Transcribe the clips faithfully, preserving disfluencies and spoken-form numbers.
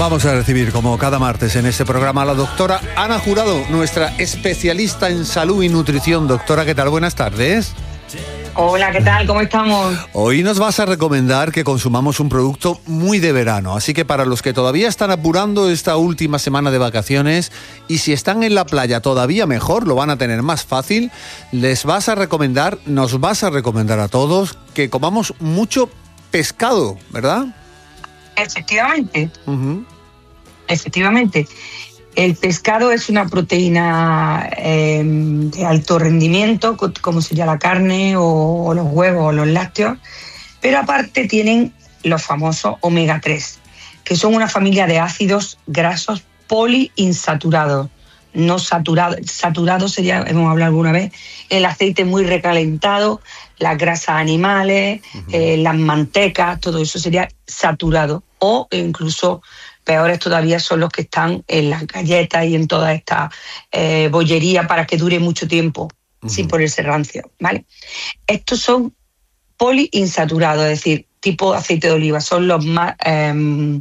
Vamos a recibir, como cada martes en este programa, a la doctora Ana Jurado, nuestra especialista en salud y nutrición. Doctora, ¿qué tal? Buenas tardes. Hola, ¿qué tal? ¿Cómo estamos? Hoy nos vas a recomendar que consumamos un producto muy de verano, así que para los que todavía están apurando esta última semana de vacaciones y si están en la playa todavía mejor, lo van a tener más fácil, les vas a recomendar, nos vas a recomendar a todos que comamos mucho pescado, ¿verdad? Efectivamente. Uh-huh. Efectivamente. El pescado es una proteína eh, de alto rendimiento, como sería la carne o, o los huevos o los lácteos, pero aparte tienen los famosos omega tres, que son una familia de ácidos grasos poliinsaturados. No saturados, saturados sería, hemos hablado alguna vez, el aceite muy recalentado, las grasas animales, uh-huh. eh, las mantecas, todo eso sería saturado, o incluso peores todavía son los que están en las galletas y en toda esta eh, bollería para que dure mucho tiempo uh-huh. sin ponerse rancio, ¿vale? Estos son poliinsaturados, es decir, tipo aceite de oliva, son los más eh,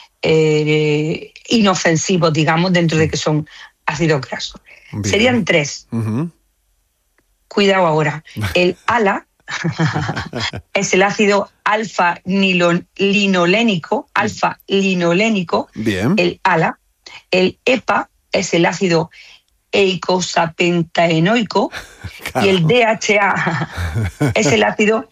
eh, inofensivos, digamos, dentro de que son ácidos grasos. Bien. Serían tres. Uh-huh. Cuidado ahora. El ALA es el ácido alfa-linolénico, alfa-linolénico, Bien. El ALA. El EPA es el ácido eicosapentaenoico y el D H A es el ácido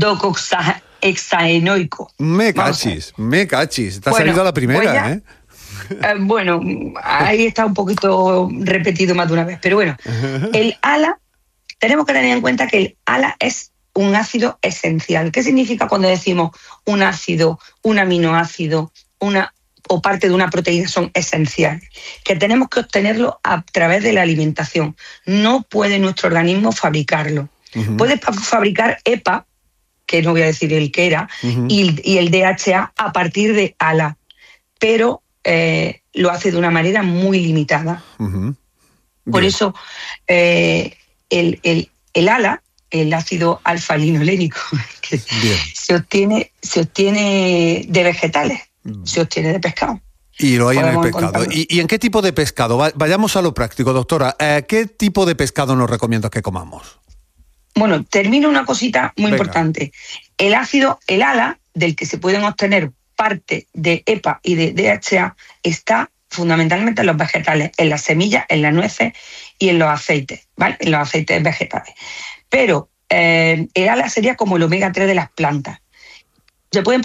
docohexaenoico. Me cachis, me cachis. Te ha bueno, salido a la primera, pues ya, ¿eh? eh, Bueno, ahí está un poquito repetido más de una vez, pero bueno, el ALA, tenemos que tener en cuenta que el ALA es un ácido esencial. ¿Qué significa cuando decimos un ácido, un aminoácido, una o parte de una proteína son esenciales? Que tenemos que obtenerlo a través de la alimentación. No puede nuestro organismo fabricarlo. Uh-huh. Puede fabricar EPA, que no voy a decir el que era, uh-huh. y, y el D H A a partir de ALA, pero eh, lo hace de una manera muy limitada. Uh-huh. Por eso eh, el, el, el ALA, el ácido alfa-linolénico, que se obtiene, se obtiene de vegetales, mm. se obtiene de pescado. Y lo hay en el pescado. ¿Y, ¿Y en qué tipo de pescado? Vayamos a lo práctico, doctora. Eh, ¿Qué tipo de pescado nos recomiendas que comamos? Bueno, termino una cosita muy Venga. importante. El ácido, el ALA, del que se pueden obtener parte de EPA y de D H A, está fundamentalmente en los vegetales, en las semillas, en las nueces y en los aceites, ¿vale? En los aceites vegetales. Pero eh, el ALA sería como el omega tres de las plantas. Se pueden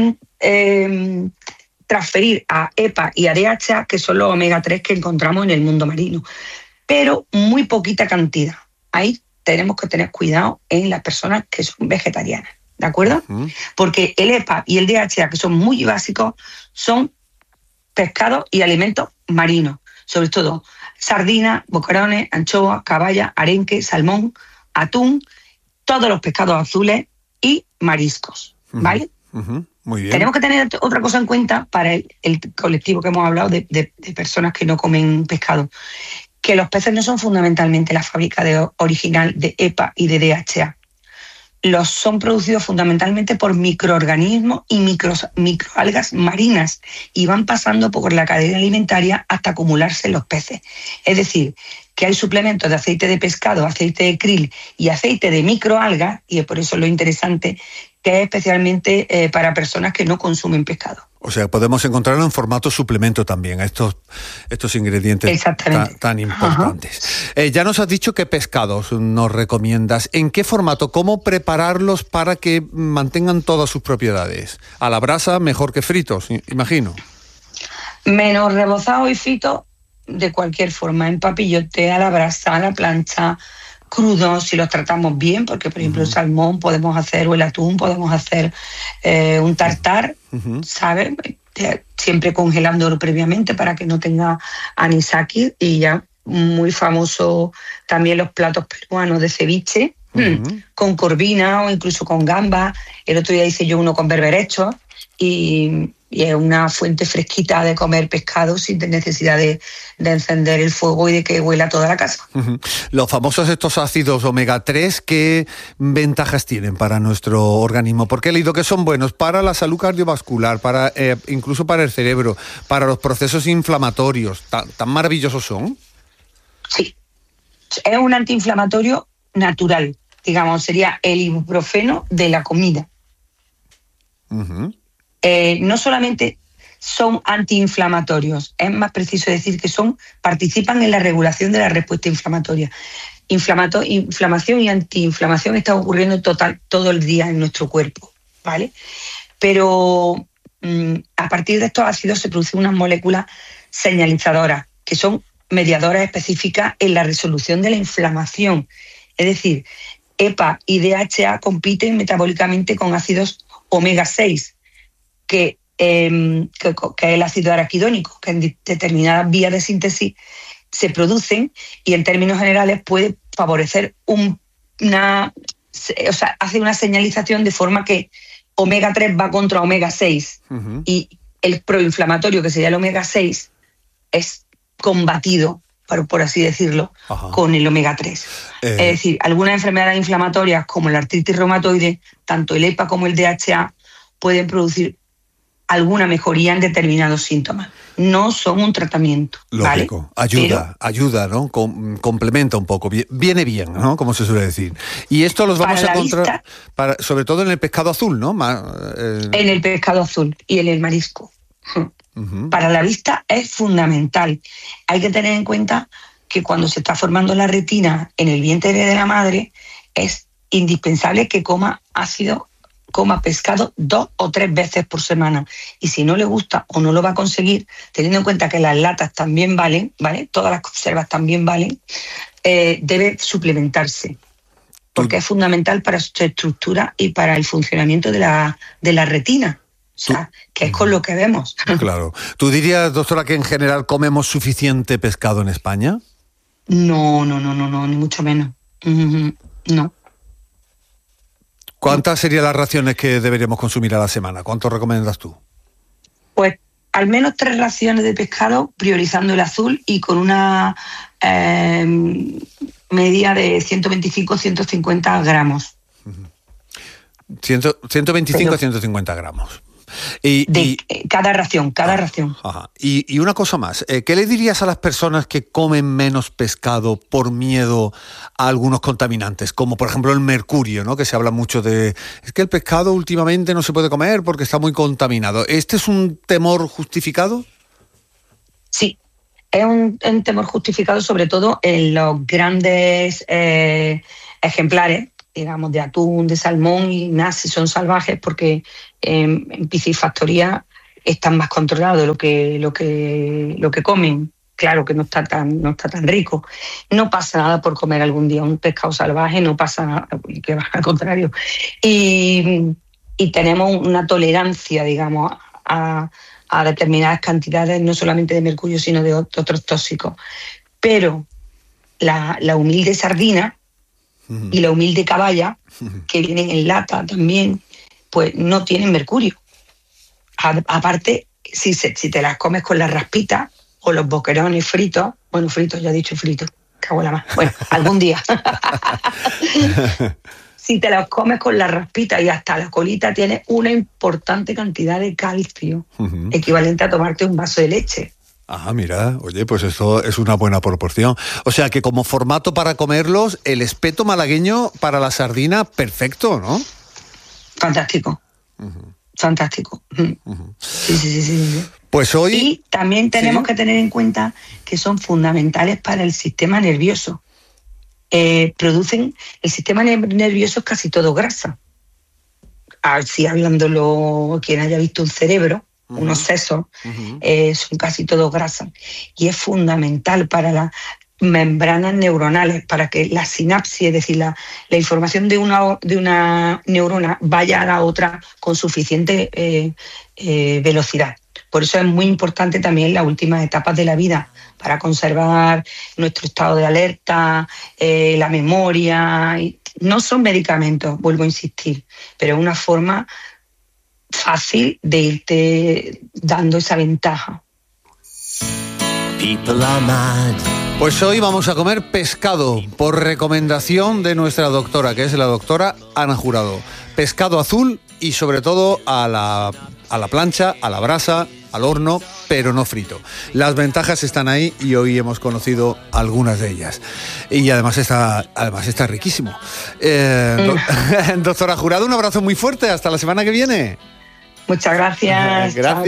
eh, transferir a EPA y a D H A, que son los omega tres que encontramos en el mundo marino, pero muy poquita cantidad. Ahí tenemos que tener cuidado en las personas que son vegetarianas, ¿de acuerdo? Uh-huh. Porque el EPA y el D H A, que son muy básicos, son pescados y alimentos marinos, sobre todo sardinas, boquerones, anchoas, caballa, arenque, salmón, atún, todos los pescados azules y mariscos, ¿vale? Uh-huh. Uh-huh. Muy bien. Tenemos que tener otra cosa en cuenta para el, el colectivo que hemos hablado de, de, de personas que no comen pescado, que los peces no son fundamentalmente la fábrica de, original de EPA y de D H A. Los son producidos fundamentalmente por microorganismos y micro, microalgas marinas y van pasando por la cadena alimentaria hasta acumularse en los peces. Es decir, que hay suplementos de aceite de pescado, aceite de krill y aceite de microalgas, y es por eso lo interesante, que es especialmente eh, para personas que no consumen pescado. O sea, podemos encontrarlo en formato suplemento también, estos, estos ingredientes tan, tan importantes. Eh, ya nos has dicho qué pescados nos recomiendas. ¿En qué formato? ¿Cómo prepararlos para que mantengan todas sus propiedades? A la brasa mejor que fritos, imagino. Menos rebozado y frito de cualquier forma, en papillote, a la brasa, a la plancha, crudos si los tratamos bien, porque por ejemplo uh-huh. el salmón podemos hacer, o el atún podemos hacer eh, un tartar, uh-huh. ¿sabes? Siempre congelándolo previamente para que no tenga anisakis, y ya muy famoso también los platos peruanos de ceviche, uh-huh. con corvina o incluso con gamba. El otro día hice yo uno con berberechos y, y es una fuente fresquita de comer pescado sin necesidad de, de encender el fuego y de que huela toda la casa. Uh-huh. Los famosos estos ácidos omega tres, ¿qué ventajas tienen para nuestro organismo? Porque he leído que son buenos para la salud cardiovascular, para eh, incluso para el cerebro, para los procesos inflamatorios. ¿Tan, tan maravillosos son? Sí, es un antiinflamatorio natural, digamos, sería el ibuprofeno de la comida. Uh-huh. Eh, no solamente son antiinflamatorios, es más preciso decir que son participan en la regulación de la respuesta inflamatoria. Inflamato, inflamación y antiinflamación está ocurriendo total, todo el día en nuestro cuerpo, ¿vale? Pero mmm, a partir de estos ácidos se producen unas moléculas señalizadoras, que son mediadoras específicas en la resolución de la inflamación. Es decir, E P A y D H A compiten metabólicamente con ácidos omega seis, que, eh, que, que es el ácido araquidónico, que en determinadas vías de síntesis se producen y en términos generales puede favorecer un, una, o sea, hace una señalización de forma que omega tres va contra omega seis, uh-huh. y el proinflamatorio, que sería el omega seis, es combatido, por, por así decirlo, Ajá. con el omega tres. Eh... Es decir, algunas enfermedades inflamatorias como la artritis reumatoide, tanto el E P A como el D H A pueden producir alguna mejoría en determinados síntomas. No son un tratamiento. Lógico, ¿vale? ayuda, Pero, ayuda, ¿no? Com- complementa un poco, viene bien, ¿no? Como se suele decir. Y esto los vamos a encontrar, vista, para, sobre todo en el pescado azul, ¿no? Ma- eh... En el pescado azul y en el marisco. Uh-huh. Para la vista es fundamental. Hay que tener en cuenta que cuando se está formando la retina en el vientre de la madre, es indispensable que coma ácido coma pescado dos o tres veces por semana. Y si no le gusta o no lo va a conseguir, teniendo en cuenta que las latas también valen, ¿vale? Todas las conservas también valen, eh, debe suplementarse. Porque es fundamental para su estructura y para el funcionamiento de la, de la retina. O sea, que es con lo que vemos. Claro. ¿Tú dirías, doctora, que en general comemos suficiente pescado en España? No, no, no, no, no, ni mucho menos. Mm-hmm. No. ¿Cuántas serían las raciones que deberíamos consumir a la semana? ¿Cuánto recomiendas tú? Pues al menos tres raciones de pescado, priorizando el azul y con una eh, media de ciento veinticinco a ciento cincuenta gramos. ciento veinticinco a ciento cincuenta gramos. Y, de y, cada ración, cada ah, ración. Ajá. Y, y una cosa más, eh, ¿qué le dirías a las personas que comen menos pescado por miedo a algunos contaminantes, como por ejemplo el mercurio, ¿no? Que se habla mucho de, es que el pescado últimamente no se puede comer porque está muy contaminado. ¿Este es un temor justificado? Sí, es un, un temor justificado sobre todo en los grandes eh, ejemplares, digamos, de atún, de salmón, y más si son salvajes, porque eh, en piscifactoría están más controlados lo que, lo que, lo que comen. Claro que no está tan, no está tan rico. No pasa nada por comer algún día un pescado salvaje, no pasa nada, que va al contrario. Y, y tenemos una tolerancia, digamos, a, a determinadas cantidades, no solamente de mercurio, sino de otros tóxicos. Pero la, la humilde sardina y la humilde caballa, que vienen en lata también, pues no tienen mercurio. A, aparte, si, se, si te las comes con las raspitas o los boquerones fritos, bueno, fritos, ya he dicho fritos, cago en la más, bueno, algún día. Si te las comes con las raspitas y hasta la colita, tienes una importante cantidad de calcio, uh-huh. equivalente a tomarte un vaso de leche. Ah, mira, oye, pues esto es una buena proporción. O sea que como formato para comerlos, el espeto malagueño para la sardina, perfecto, ¿no? Fantástico. Uh-huh. Fantástico. Uh-huh. Sí, sí, sí, sí. Pues hoy... Y también tenemos ¿Sí? que tener en cuenta que son fundamentales para el sistema nervioso. Eh, producen... El sistema nervioso es casi todo grasa. Así hablándolo, quien haya visto un cerebro, Uh-huh. unos sesos, uh-huh. eh, son casi todo grasa. Y es fundamental para las membranas neuronales, para que la sinapsis, es decir, la, la información de una, de una neurona vaya a la otra con suficiente eh, eh, velocidad. Por eso es muy importante también las últimas etapas de la vida, para conservar nuestro estado de alerta, eh, la memoria. No son medicamentos, vuelvo a insistir, pero es una forma fácil de irte dando esa ventaja. Pues hoy vamos a comer pescado por recomendación de nuestra doctora, que es la doctora Ana Jurado. Pescado azul y sobre todo a la, a la plancha, a la brasa, al horno, pero no frito. Las ventajas están ahí y hoy hemos conocido algunas de ellas. Y además está, además está riquísimo. Eh, do- doctora Jurado, un abrazo muy fuerte. Hasta la semana que viene. Muchas gracias. Gracias.